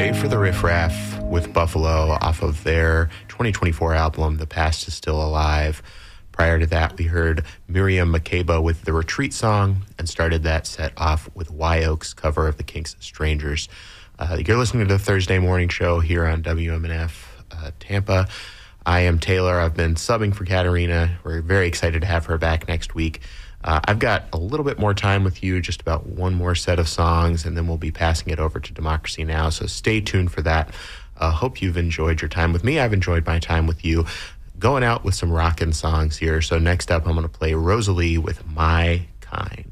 Pray for the Riff Raff with Buffalo off of their 2024 album, The Past is Still Alive. Prior to that, we heard Miriam Makeba with the Retreat song and started that set off with Wyoke's cover of the Kinks' Strangers. You're listening to the Thursday morning show here on WMNF Tampa. I am Taylor. I've been subbing for Katarina. We're very excited to have her back next week. I've got a little bit more time with you, just about one more set of songs, and then we'll be passing it over to Democracy Now! So stay tuned for that. Hope you've enjoyed your time with me. I've enjoyed my time with you. Going out with some rockin' songs here. So next up, I'm going to play Rosalie with My Kind.